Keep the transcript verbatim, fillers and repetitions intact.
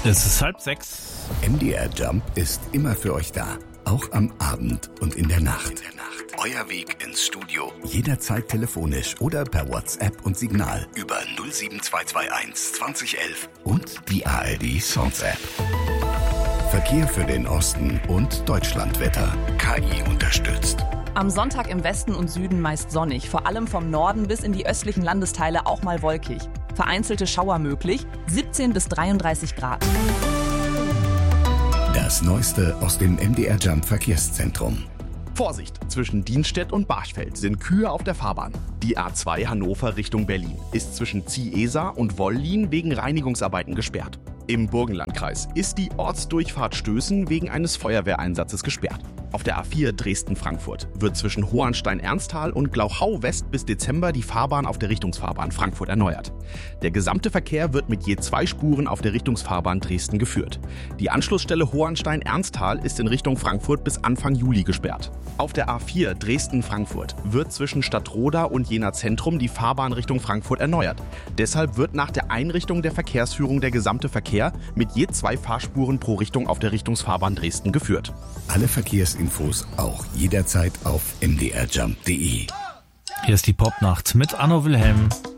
Es ist halb sechs. M D R Jump ist immer für euch da. Auch am Abend und in der Nacht. In der Nacht. Euer Weg ins Studio. Jederzeit telefonisch oder per WhatsApp und Signal über null sieben zwei zwei eins zwanzig elf und die A R D Songs App. Verkehr für den Osten und Deutschlandwetter. K I unterstützt. Am Sonntag im Westen und Süden meist sonnig, vor allem vom Norden bis in die östlichen Landesteile auch mal wolkig. Vereinzelte Schauer möglich, siebzehn bis dreiunddreißig Grad. Das Neueste aus dem M D R Jump Verkehrszentrum. Vorsicht! Zwischen Dienstedt und Barchfeld sind Kühe auf der Fahrbahn. Die A zwei Hannover Richtung Berlin ist zwischen Ziehesa und Wollin wegen Reinigungsarbeiten gesperrt. Im Burgenlandkreis ist die Ortsdurchfahrt Stößen wegen eines Feuerwehreinsatzes gesperrt. Auf der A vier Dresden-Frankfurt wird zwischen Hohenstein-Ernsthal und Glauchau-West bis Dezember die Fahrbahn auf der Richtungsfahrbahn Frankfurt erneuert. Der gesamte Verkehr wird mit je zwei Spuren auf der Richtungsfahrbahn Dresden geführt. Die Anschlussstelle Hohenstein-Ernsthal ist in Richtung Frankfurt bis Anfang Juli gesperrt. Auf der A vier Dresden-Frankfurt wird zwischen Stadtroda und Jena Zentrum die Fahrbahn Richtung Frankfurt erneuert. Deshalb wird nach der Einrichtung der Verkehrsführung der gesamte Verkehr mit je zwei Fahrspuren pro Richtung auf der Richtungsfahrbahn Dresden geführt. Alle Verkehrsinfos auch jederzeit auf m d r jump punkt d e. Hier ist die Popnacht mit Anno Wilhelm.